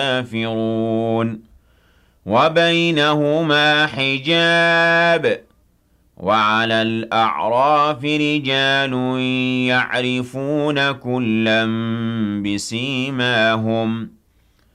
كافرون وبينهما حجاب وعلى الأعراف رجال يعرفون كلا بسيماهم